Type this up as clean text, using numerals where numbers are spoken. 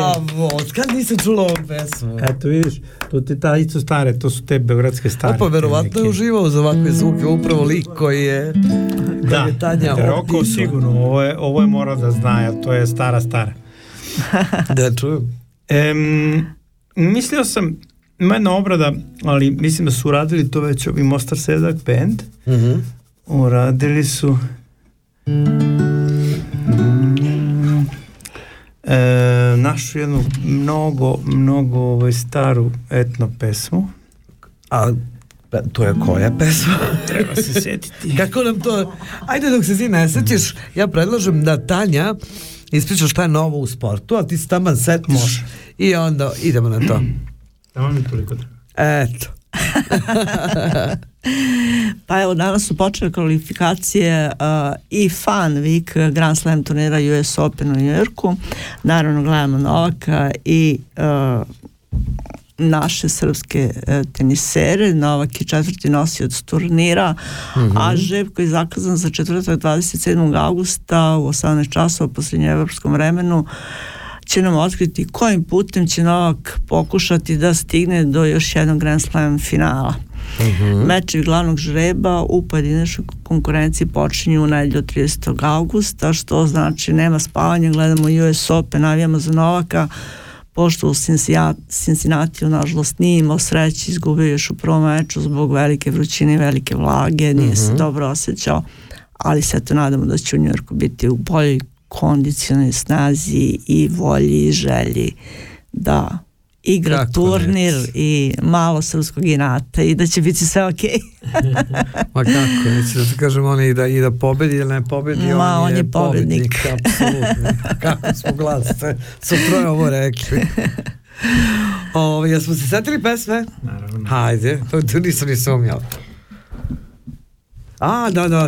Bravo, kad nisam čula ovu pesmu? Eto vidiš, to ti ta isto stare, to su te beogradske stare. Opa, verovatno je uživao za ovakve zvuke, upravo lik koji je Tanja Roko sigurno, ovo je morao da zna, jer to je stara. Da čujem. Mislio sam, ima jedna obrada, ali mislim da su uradili to već ovi Mostar Sedak band. Uradili su našu jednu mnogo staru etno pesmu. A to je koja pesma? Treba se sjetiti. Kako nam to... Ajde, dok se ti ne setiš, ja predlažem da Tanja ispriča šta je novo u sportu, a ti se taman setiš. Može. I onda idemo na to. Tamo mi toliko treba. Eto. Pa evo, danas su počele kvalifikacije i Fun Week Grand Slam turnira US Open u New Yorku. Naravno gledamo Novaka i naše srpske tenisere. Novak je 4. nosioc turnira, a Žepko je zakazan za četvrtak 27. augusta u 18 časova po srednjoevropskom vremenu. Će nam otkriti kojim putem će Novak pokušati da stigne do još jednog Grand Slam finala. Mečevi glavnog žreba u pojedinačnoj konkurenciji počinju u nedelju 30. augusta, što znači nema spavanja, gledamo US Open, navijamo za Novaka, pošto u Cincinnatiju nažalost nije imao sreće, izgubio još u prvom meču zbog velike vrućine i velike vlage, nije se dobro osjećao, ali se to nadamo da će u New Yorku biti u boljoj kondicionalnoj snazi i volji i želji da igra kako turnir i malo srpskog inata i da će biti sve okej. Ma kako, neće da se kažem on i da pobedi ili ne pobedi, on je pobednik. Apsolutno. Kako smo glasne, su troje ovo rekli. Jesmo se setili pesme? Naravno. Hajde, to nisam ni sumnjao. Da,